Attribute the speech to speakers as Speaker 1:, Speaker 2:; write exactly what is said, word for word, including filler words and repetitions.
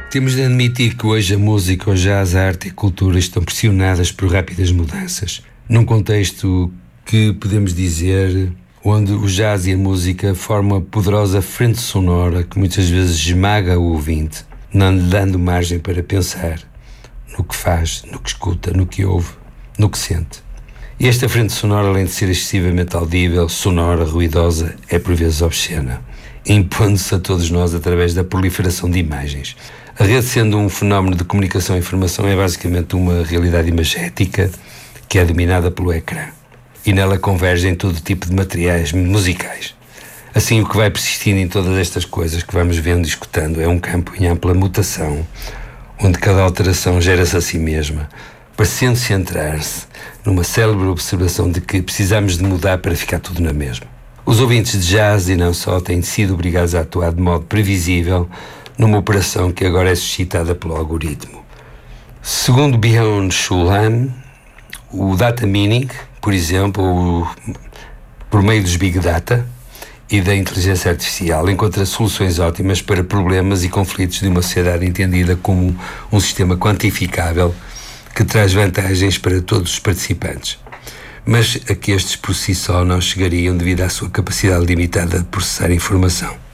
Speaker 1: Temos de admitir que hoje a música, o jazz, a arte e a cultura estão pressionadas por rápidas mudanças. Num contexto que podemos dizer onde o jazz e a música formam uma poderosa frente sonora que muitas vezes esmaga o ouvinte, não lhe dando margem para pensar no que faz, no que escuta, no que ouve, no que sente. E esta frente sonora, além de ser excessivamente audível, sonora, ruidosa, é por vezes obscena, impondo-se a todos nós através da proliferação de imagens. A rede, sendo um fenómeno de comunicação e informação, é basicamente uma realidade imagética que é dominada pelo ecrã. E nela convergem todo tipo de materiais musicais. Assim, o que vai persistindo em todas estas coisas que vamos vendo e escutando é um campo em ampla mutação, onde cada alteração gera-se a si mesma, parecendo centrar-se numa célebre observação de que precisamos de mudar para ficar tudo na mesma. Os ouvintes de jazz, e não só, têm sido obrigados a atuar de modo previsível numa operação que agora é suscitada pelo algoritmo. Segundo Byung-Chul Han, o data mining, por exemplo, o, por meio dos big data e da inteligência artificial, encontra soluções ótimas para problemas e conflitos de uma sociedade entendida como um sistema quantificável que traz vantagens para todos os participantes, mas a que estes por si só não chegariam devido à sua capacidade limitada de processar informação.